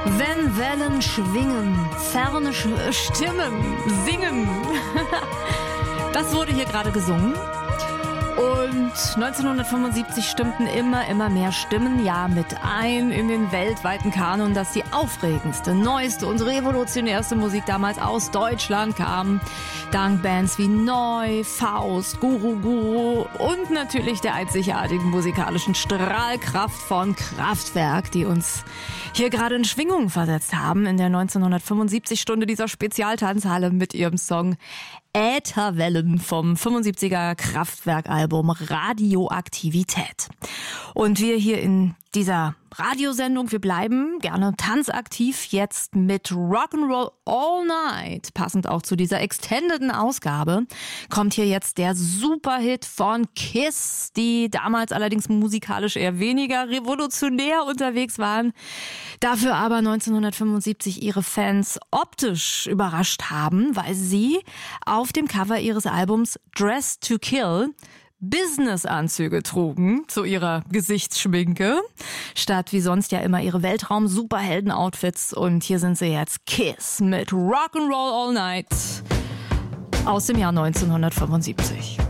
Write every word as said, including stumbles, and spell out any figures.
Wenn Wellen schwingen, ferne Sch- Stimmen singen. Das wurde hier gerade gesungen. Und neunzehnhundertfünfundsiebzig stimmten immer, immer mehr Stimmen ja mit ein in den weltweiten Kanon, dass die aufregendste, neueste und revolutionärste Musik damals aus Deutschland kam. Dank Bands wie Neu, Faust, Guru Guru und natürlich der einzigartigen musikalischen Strahlkraft von Kraftwerk, die uns hier gerade in Schwingung versetzt haben in der neunzehnhundertfünfundsiebzig Stunde dieser Spezialtanzhalle mit ihrem Song Ätherwellen vom fünfundsiebziger Kraftwerk-Album Radioaktivität. Und wir hier in dieser Radiosendung, wir bleiben gerne tanzaktiv jetzt mit Rock'n'Roll All Night. Passend auch zu dieser extendeden Ausgabe kommt hier jetzt der Superhit von Kiss, die damals allerdings musikalisch eher weniger revolutionär unterwegs waren, dafür aber neunzehnhundertfünfundsiebzig ihre Fans optisch überrascht haben, weil sie auf dem Cover ihres Albums Dress to Kill Business-Anzüge trugen zu ihrer Gesichtsschminke, statt wie sonst ja immer ihre Weltraum-Superhelden-Outfits. Und hier sind sie jetzt, Kiss mit Rock'n'Roll All Night aus dem Jahr neunzehnhundertfünfundsiebzig.